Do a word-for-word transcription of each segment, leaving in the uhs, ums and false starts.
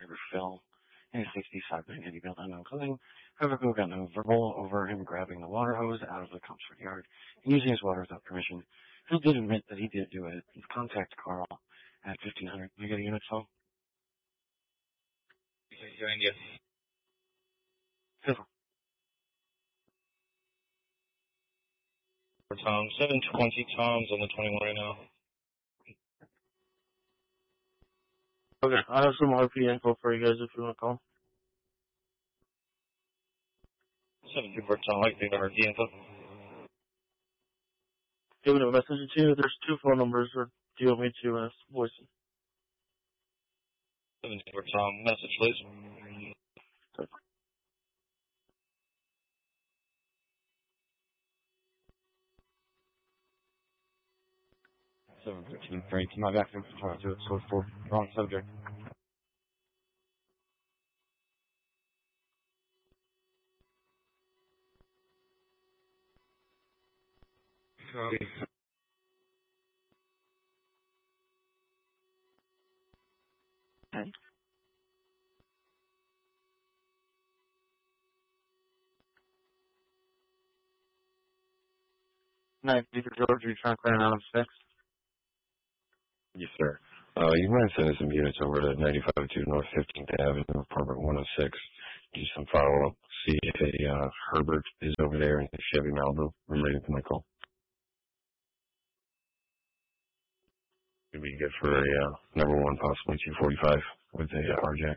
driver Phil, and a sixty-five by ninety built unknown clothing. However, Bill got no verbal over him grabbing the water hose out of the Comfort yard and using his water without permission. Phil did admit that he did do it. Contact Carl at fifteen hundred. Can I get a unit, Phil? Join you. Phil. Tom, seven twenty, Tom's on the twenty-one right now. Okay, I have some R P info for you guys if you want to call. seven two four, Tom, I think I heard the info. Do you want a message to you? There's two phone numbers, or do you want me to uh, voice it? seven two four, Tom, message, please. Okay. seven fifteen, three, to my back, to source four, wrong subject. Copy. Okay. Nice, Peter George, you're trying to clear out of six? Yes, sir. Uh, you might send us some units over to ninety-five oh two North fifteenth Avenue, apartment one oh six. Do some follow-up, see if a uh, Herbert is over there in the Chevy Malibu related to my call. It'd be good for a uh, number one, possibly two forty-five with a uh, R J.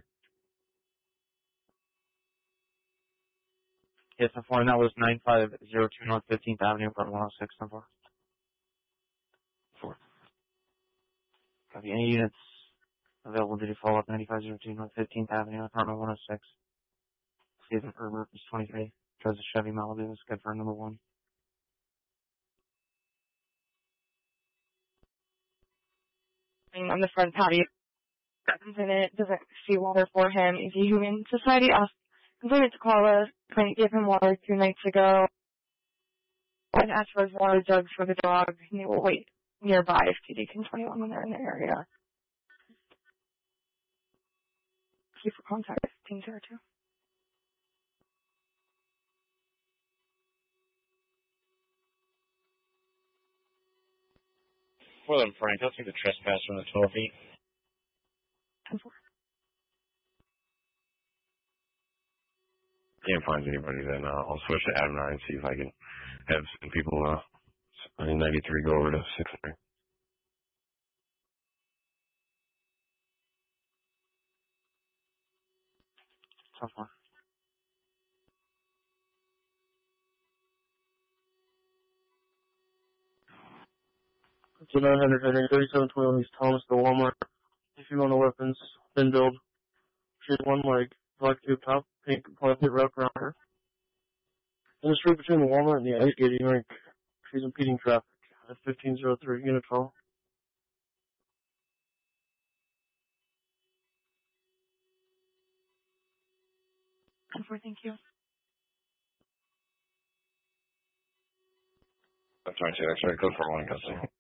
Yes, I'm fine. That was nine five oh two North fifteenth Avenue, apartment one oh six, number four. Four. Copy. Any units available? Did you follow up ninety-five oh two North fifteenth Avenue, apartment one oh six? Stephen Herbert is twenty-three. Drives a Chevy Malibu. Is good for number one. On the front patio, complainant doesn't see water for him. Is he Human Society asked complainant to call us. Complainant gave him water two nights ago. And asked for his water jugs for the dog. And they will wait nearby if T D can twenty-one when they're in the area. Key for contact fifteen oh two. For them, Frank, I'll take the trespass from the twelve feet. ten four. Can't find anybody, then uh, I'll switch to Adam nine and see if I can have some people uh, in ninety-three go over to six three. So far. So nine hundred, thirty-seven twenty-one East Thomas, the Walmart. If you want a weapons, thin build. She has one leg, black tube top, pink plastic wrapped around her. In the street between the Walmart and the ice skating rink, she's impeding traffic at fifteen oh three, unit call. ten four, thank you. I'm trying to say, actually, code for one custody.